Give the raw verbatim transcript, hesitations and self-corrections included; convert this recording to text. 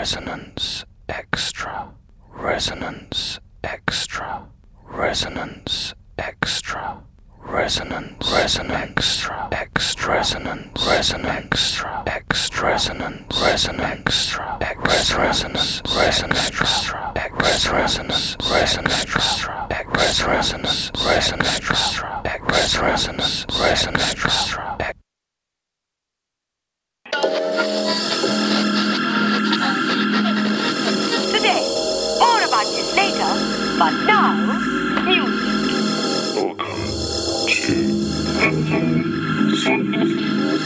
Resonance Extra. Resonance Extra. Resonance Extra. Resonance Resonance Extra. Resonance Resonance Extra. Resonance Resonance Resonance Resonance Resonance Resonance Resonance Resonance Resonance Resonance. Today, more about this later, but now